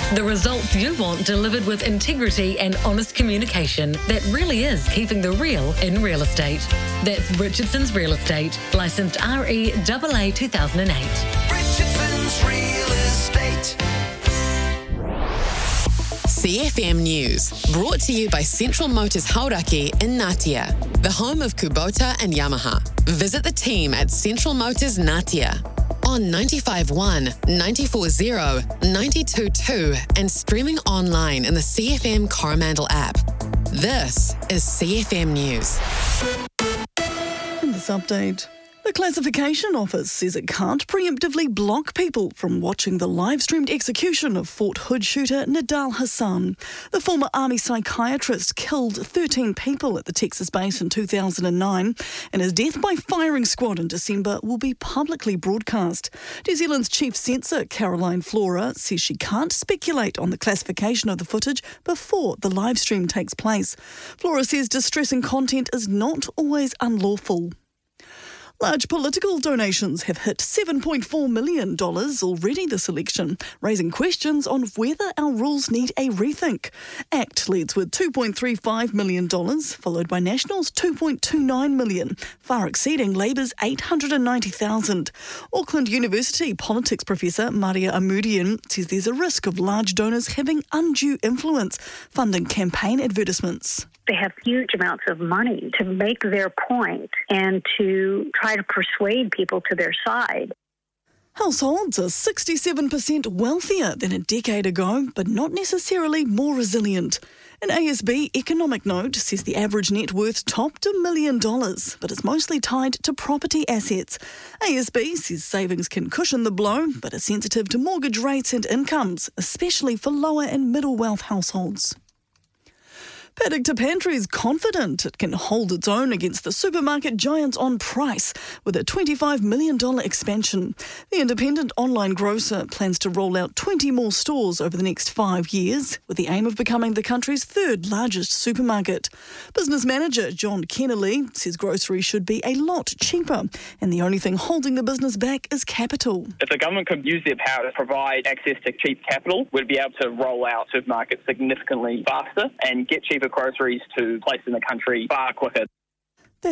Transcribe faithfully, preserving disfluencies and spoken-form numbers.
The results you want delivered with integrity and honest communication that really is keeping the real in real estate. That's Richardson's Real Estate, licensed R E A A two thousand eight. Richardson's Real Estate. C F M News, brought to you by Central Motors Hauraki in Ngatea, the home of Kubota and Yamaha. Visit the team at Central Motors Ngatea on ninety-five one, ninety-four zero, ninety-two point two and streaming online in the C F M Coromandel app. This is C F M News. In this update, the Classification Office says it can't preemptively block people from watching the live-streamed execution of Fort Hood shooter Nidal Hassan. The former Army psychiatrist killed thirteen people at the Texas base in two thousand nine, and his death by firing squad in December will be publicly broadcast. New Zealand's chief censor, Caroline Flora, says she can't speculate on the classification of the footage before the live stream takes place. Flora says distressing content is not always unlawful. Large political donations have hit seven point four million dollars already this election, raising questions on whether our rules need a rethink. ACT leads with two point three five million dollars, followed by National's two point two nine million dollars, far exceeding Labour's eight hundred ninety thousand dollars. Auckland University politics professor Maria Amudian says there's a risk of large donors having undue influence, funding campaign advertisements. They have huge amounts of money to make their point and to try to persuade people to their side. Households are sixty-seven percent wealthier than a decade ago, but not necessarily more resilient. An A S B economic note says the average net worth topped a million dollars, but it's mostly tied to property assets. A S B says savings can cushion the blow, but are sensitive to mortgage rates and incomes, especially for lower and middle wealth households. Paddock to Pantry is confident it can hold its own against the supermarket giants on price with a twenty-five million dollars expansion. The independent online grocer plans to roll out twenty more stores over the next five years with the aim of becoming the country's third largest supermarket. Business manager John Kennelly says groceries should be a lot cheaper and the only thing holding the business back is capital. If the government could use their power to provide access to cheap capital, we'd be able to roll out supermarkets significantly faster and get cheaper groceries to places in the country far quicker.